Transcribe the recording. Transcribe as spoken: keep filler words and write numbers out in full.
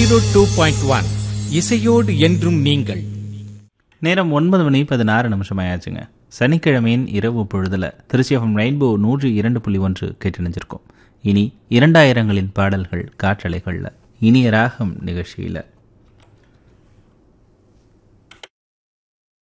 Zero two point one இசையோடு என்றும் நீங்கள். நேரம் ஒன்பது மணி பதினாறு நிமிஷம் ஆயாச்சுங்க. சனிக்கிழமையின் இரவு பொழுதுல திருச்சி எஃப்எம் ரெயின்போ நூற்றி இரண்டு புள்ளி ஒன்று கேட்டு நினைச்சிருக்கோம். இனி இரண்டாயிரங்களின் பாடல்கள் காற்றலைகளில் இனிய ராகம் நிகழ்ச்சியில்